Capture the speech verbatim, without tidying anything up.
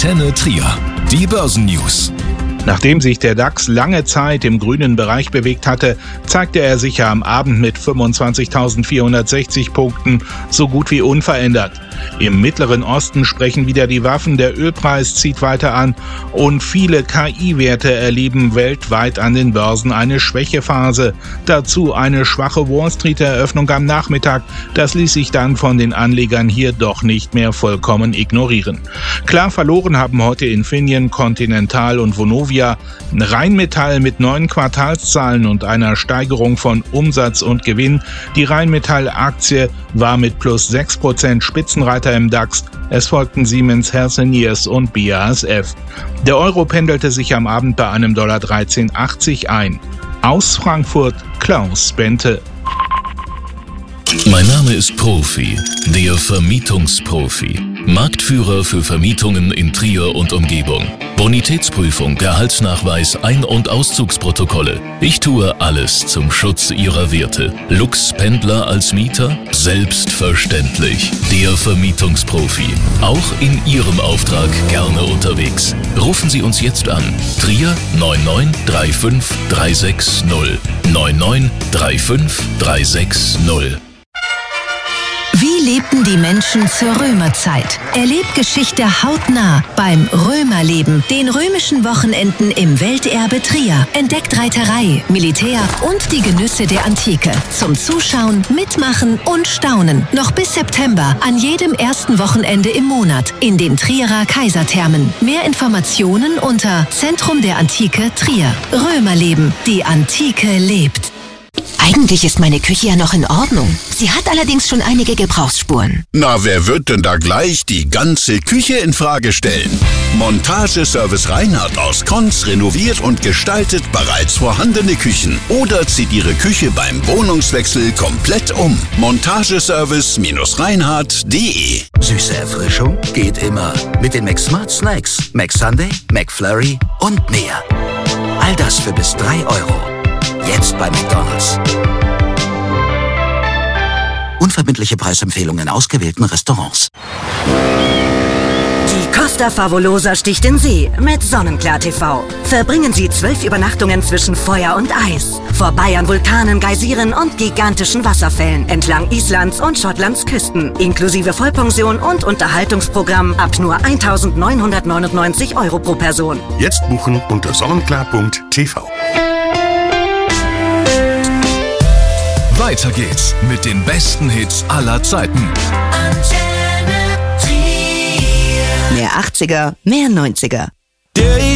Antenne Trier. Die Börsennews. Nachdem sich der DAX lange Zeit im grünen Bereich bewegt hatte, zeigte er sich ja am Abend mit fünfundzwanzigtausendvierhundertsechzig Punkten so gut wie unverändert. Im Mittleren Osten sprechen wieder die Waffen, der Ölpreis zieht weiter an und viele K I-Werte erleben weltweit an den Börsen eine Schwächephase. Dazu eine schwache Wall-Street-Eröffnung am Nachmittag. Das ließ sich dann von den Anlegern hier doch nicht mehr vollkommen ignorieren. Klar verloren haben heute Infineon, Continental und Vonovia. Rheinmetall mit neuen Quartalszahlen und einer Steigerung von Umsatz und Gewinn. Die Rheinmetall-Aktie war mit plus sechs Prozent Spitzenreiter im DAX. Es folgten Siemens, Herseniers und B A S F. Der Euro pendelte sich am Abend bei einem Dollar dreizehn achtzig ein. Aus Frankfurt Klaus Bente. Mein Name ist Profi, der Vermietungsprofi. Marktführer für Vermietungen in Trier und Umgebung. Bonitätsprüfung, Gehaltsnachweis, Ein- und Auszugsprotokolle. Ich tue alles zum Schutz Ihrer Werte. Lux-Pendler als Mieter? Selbstverständlich. Der Vermietungsprofi. Auch in Ihrem Auftrag gerne unterwegs. Rufen Sie uns jetzt an. Trier neun neun drei fünf drei sechs null. neun neun drei fünf drei sechs null. Wie lebten die Menschen zur Römerzeit? Erlebt Geschichte hautnah beim Römerleben, den römischen Wochenenden im Welterbe Trier. Entdeckt Reiterei, Militär und die Genüsse der Antike. Zum Zuschauen, Mitmachen und Staunen. Noch bis September an jedem ersten Wochenende im Monat in den Trierer Kaiserthermen. Mehr Informationen unter Zentrum der Antike Trier. Römerleben, die Antike lebt. Eigentlich ist meine Küche ja noch in Ordnung. Sie hat allerdings schon einige Gebrauchsspuren. Na, wer wird denn da gleich die ganze Küche in Frage stellen? Montageservice Reinhardt aus Konz renoviert und gestaltet bereits vorhandene Küchen oder zieht Ihre Küche beim Wohnungswechsel komplett um. Montageservice Reinhardt punkt de. Süße Erfrischung geht immer mit den McSmart Snacks, McSunday, McFlurry und mehr. All das für bis drei Euro. Jetzt bei McDonald's. Unverbindliche Preisempfehlungen in ausgewählten Restaurants. Die Costa Favolosa sticht in See mit Sonnenklar T V. Verbringen Sie zwölf Übernachtungen zwischen Feuer und Eis. Vorbei an Vulkanen, Geysiren und gigantischen Wasserfällen entlang Islands und Schottlands Küsten. Inklusive Vollpension und Unterhaltungsprogramm ab nur eintausendneunhundertneunundneunzig Euro pro Person. Jetzt buchen unter sonnenklar punkt t v. Weiter geht's mit den besten Hits aller Zeiten. Mehr achtziger, mehr neunziger.